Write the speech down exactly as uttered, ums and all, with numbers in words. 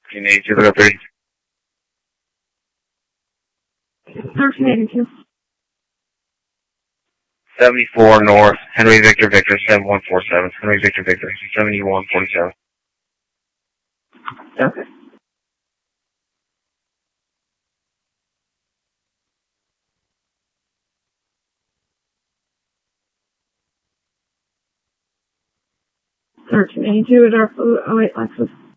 thirteen eighty-two, look up three. thirteen eighty-two. seventy-four North, Henry Victor Victor, seven one four seven. Henry Victor Victor, seventy-one forty-seven. Okay. thirteen eighty-two at our, oh wait, Lexus.